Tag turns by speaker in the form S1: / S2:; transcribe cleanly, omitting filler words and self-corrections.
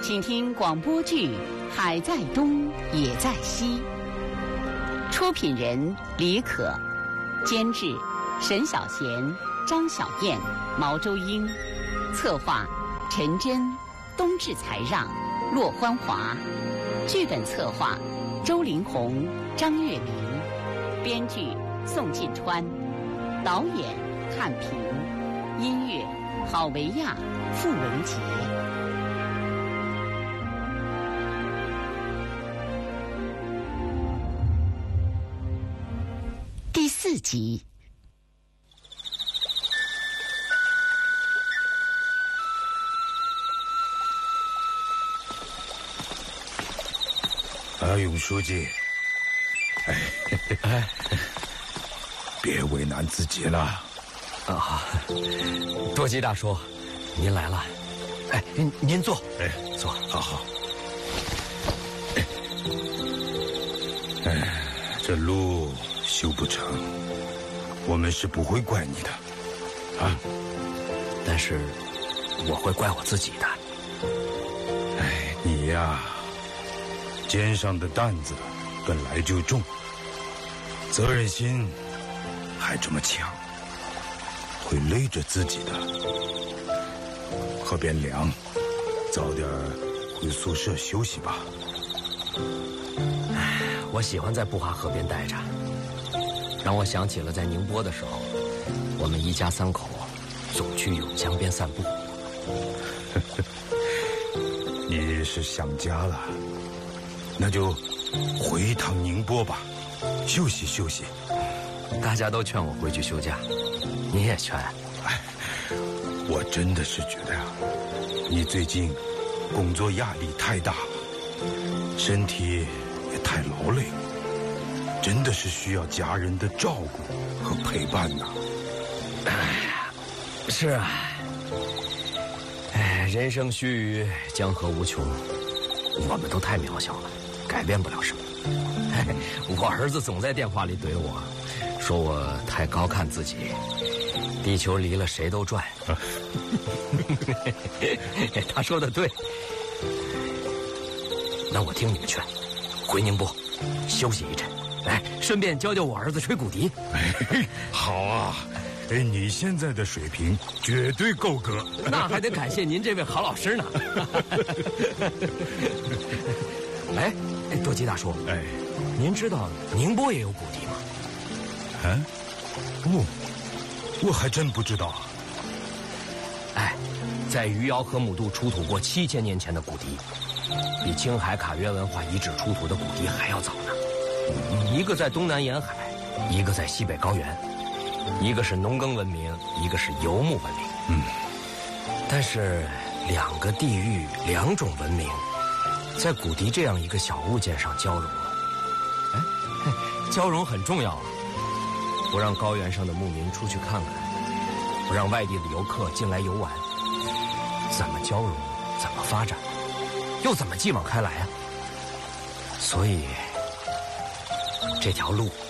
S1: 请听广播剧《海在东也在西》，出品人李可，监制沈小贤、张小燕、毛周英，策划陈真、冬至才让、骆欢华，剧本策划周林红、张月明，编剧宋晋川，导演汉平，音乐郝维亚、傅文杰。第4集。
S2: 永书记，别为难自己了。
S3: 啊，多吉大叔，您来了。您坐。坐。
S2: 好。这路修不成，我们是不会怪你的，啊。
S3: 但是我会怪我自己的。
S2: 你呀，肩上的担子本来就重，责任心还这么强，会累着自己的。河边凉，早点回宿舍休息吧。
S3: 我喜欢在布华河边待着，让我想起了在宁波的时候，我们一家3口总去永江边散步。
S2: 你是想家了，那就回一趟宁波吧，休息休息。
S3: 大家都劝我回去休假，你也劝。
S2: 我真的是觉得呀，你最近工作压力太大了，身体也太劳累，真的是需要家人的照顾和陪伴呐。
S3: 是啊，人生须臾，江河无穷，我们都太渺小了，改变不了什么。我儿子总在电话里怼我，说我太高看自己，地球离了谁都转。他说的对，那我听你们劝，回宁波休息一阵，顺便教教我儿子吹骨笛。
S2: 好啊，你现在的水平绝对够格。
S3: 那还得感谢您这位好老师呢。多吉大叔，您知道宁波也有骨笛吗？
S2: 我还真不知道。
S3: 在余姚河姆渡出土过7000年前的骨笛，比青海卡约文化遗址出土的骨笛还要早呢。一个在东南沿海，一个在西北高原，一个是农耕文明，一个是游牧文明。但是2个地域2种文明，在骨笛这样一个小物件上交融了。交融很重要啊！不让高原上的牧民出去看看，不让外地的游客进来游玩，怎么交融，怎么发展，又怎么继往开来啊？所以这条路